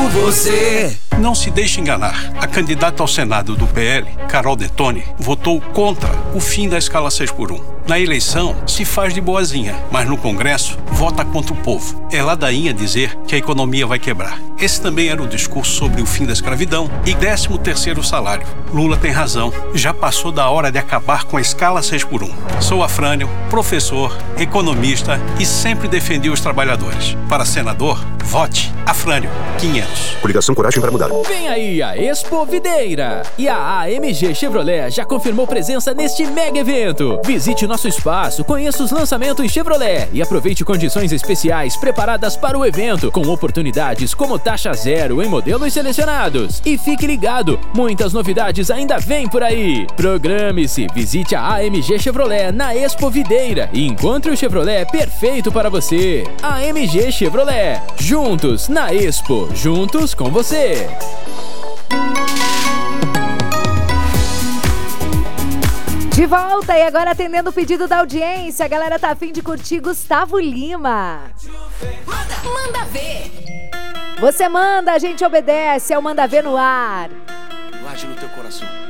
você. Não se deixe enganar. A candidata ao Senado do PL, Carol Detoni, votou contra o fim da escala 6x1. Na eleição, se faz de boazinha, mas no Congresso, vota contra o povo. É ladainha dizer que a economia vai quebrar. Esse também era o discurso sobre o fim da escravidão e 13º salário. Lula tem razão. Já passou da hora de acabar com a escala 6x1. Sou Afrânio, professor, economista e sempre defendi os trabalhadores. Para senador, vote Afrânio 500. Coligação Coragem para Mudar. Vem aí a Expo Videira. E a AMG Chevrolet já confirmou presença neste mega evento. Visite nosso espaço, conheça os lançamentos Chevrolet e aproveite condições especiais preparadas para o evento, com oportunidades como taxa zero em modelos selecionados. E fique ligado, muitas novidades ainda vêm por aí. Programe-se, visite a AMG Chevrolet na Expo Videira e encontre o Chevrolet perfeito para você. AMG Chevrolet, juntos na Expo, juntos com você. De volta e agora atendendo o pedido da audiência, a galera tá a fim de curtir Gustavo Lima. Manda ver. Você manda, a gente obedece, é o Manda Ver no ar. Laje no teu coração.